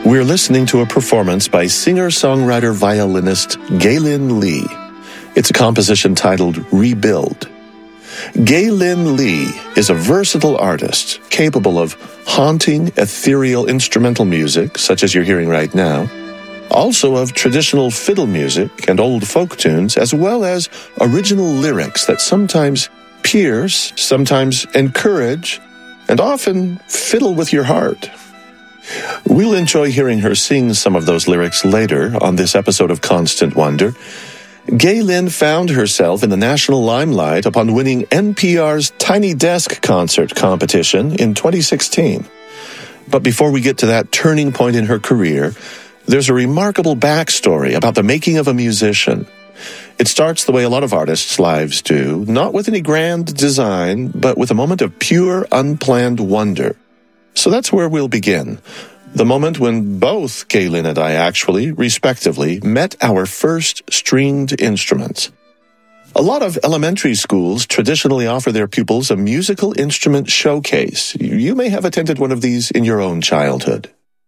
We're listening to a performance by singer-songwriter-violinist Gaylin Lee. It's a composition titled Rebuild. Gaylin Lee is a versatile artist capable of haunting, ethereal instrumental music, such as you're hearing right now, also of traditional fiddle music and old folk tunes, as well as original lyrics that sometimes pierce, sometimes encourage, and often fiddle with your heart. We'll enjoy hearing her sing some of those lyrics later on this episode of Constant Wonder. Gaylin found herself in the national limelight upon winning NPR's Tiny Desk Concert competition in 2016. But before we get to that turning point in her career, there's a remarkable backstory about the making of a musician. It starts the way a lot of artists' lives do, not with any grand design, but with a moment of pure, unplanned wonder. So that's where we'll begin. The moment when both Gaylin and I actually, respectively, met our first stringed instruments. A lot of elementary schools traditionally offer their pupils a musical instrument showcase. You may have attended one of these in your own childhood.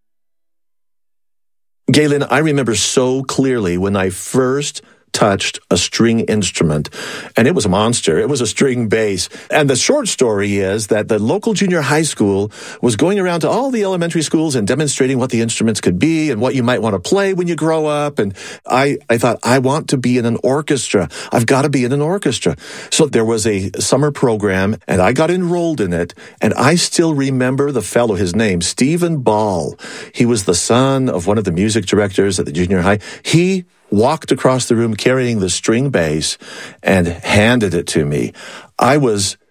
Gaylin, I remember so clearly when I first touched a string instrument, and it was a monster. It was a string bass. And the short story is that the local junior high school was going around to all the elementary schools and demonstrating what the instruments could be and what you might want to play when you grow up. And I thought, I want to be in an orchestra. I've got to be in an orchestra. So there was a summer program, and I got enrolled in it. And I still remember the fellow, his name, Stephen Ball. He was the son of one of the music directors at the junior high. He walked across the room carrying the string bass and handed it to me. I was